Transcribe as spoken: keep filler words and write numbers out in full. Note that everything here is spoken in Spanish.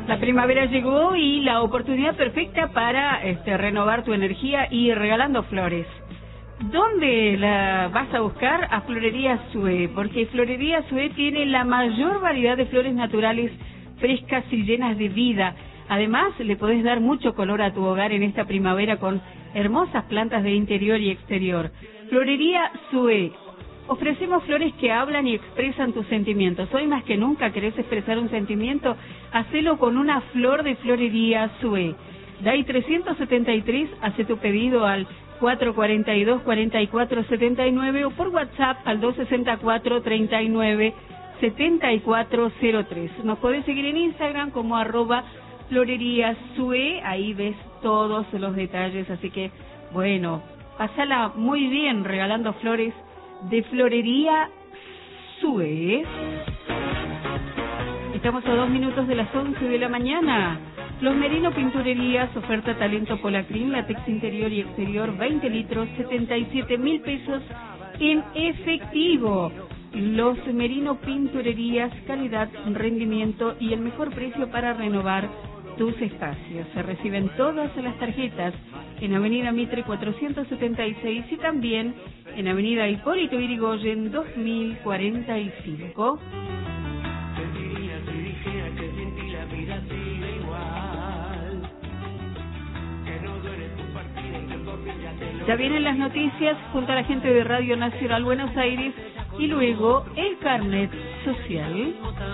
La primavera llegó y la oportunidad perfecta para este, renovar tu energía y regalando flores. ¿Dónde la vas a buscar? A Florería Sue, porque Florería Sue tiene la mayor variedad de flores naturales, frescas y llenas de vida. Además, le podés dar mucho color a tu hogar en esta primavera con hermosas plantas de interior y exterior. Florería Sue. Ofrecemos flores que hablan y expresan tus sentimientos. Hoy más que nunca querés expresar un sentimiento, hacelo con una flor de Florería Sue. D A I trescientos setenta y tres, hace tu pedido al cuatro cuatro dos, cuatro cuatro siete nueve o por WhatsApp al dos seis cuatro, treinta y nueve, setenta y cuatro cero tres. Nos podés seguir en Instagram como arroba Florería Sue, ahí ves todos los detalles, así que, bueno, pasala muy bien regalando flores de Florería Sue. Estamos a dos minutos de las once de la mañana. Los Merino Pinturerías, oferta talento Polacrim, látex interior y exterior, veinte litros, setenta y siete mil pesos en efectivo. Los Merino Pinturerías, calidad, rendimiento y el mejor precio para renovar tus espacios. Se reciben todas las tarjetas en Avenida Mitre cuatrocientos setenta y seis y también en Avenida Hipólito Yrigoyen dos mil cuarenta y cinco. Ya vienen las noticias junto a la gente de Radio Nacional Buenos Aires y luego el carnet social.